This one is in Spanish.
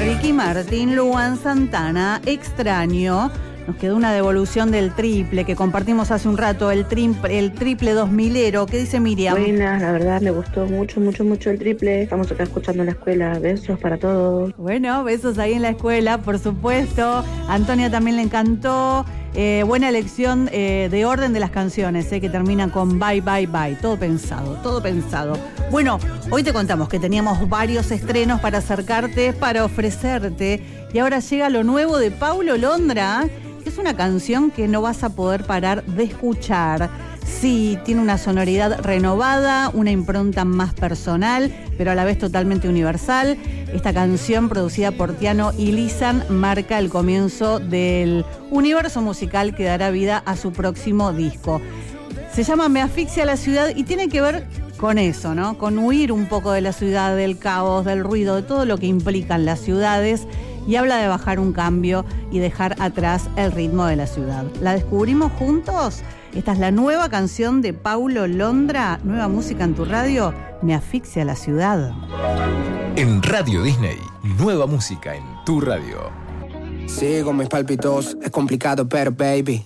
Ricky Martin, Luan Santana, Extraño. Nos quedó una devolución del triple que compartimos hace un rato, el triple 2000ero. ¿Qué dice Miriam? Buenas, la verdad me gustó mucho el triple. Estamos acá escuchando en la escuela. Besos para todos. Bueno, besos ahí en la escuela, por supuesto. A Antonia también le encantó. Buena elección de orden de las canciones, que terminan con bye, bye, bye. Todo pensado, todo pensado. Bueno, hoy te contamos que teníamos varios estrenos para acercarte, para ofrecerte. Y ahora llega lo nuevo de Paulo Londra, que es una canción que no vas a poder parar de escuchar. Sí, tiene una sonoridad renovada, una impronta más personal, pero a la vez totalmente universal. Esta canción, producida por Tiano y Lizan, marca el comienzo del universo musical que dará vida a su próximo disco. Se llama Me asfixia la ciudad y tiene que ver con eso, ¿no? Con huir un poco de la ciudad, del caos, del ruido, de todo lo que implican las ciudades. Y habla de bajar un cambio y dejar atrás el ritmo de la ciudad. ¿La descubrimos juntos? Esta es la nueva canción de Paulo Londra, nueva música en tu radio, Me asfixia la ciudad. En Radio Disney, nueva música en tu radio. Sigo mis pálpitos, es complicado pero baby,